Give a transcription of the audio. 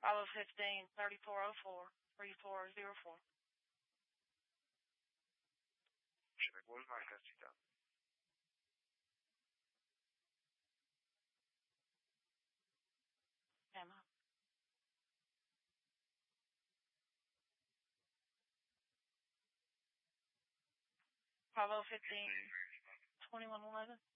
Bravo 15, 3404, 3404. Check, what is my testing done? Emma. Bravo 15, 2111.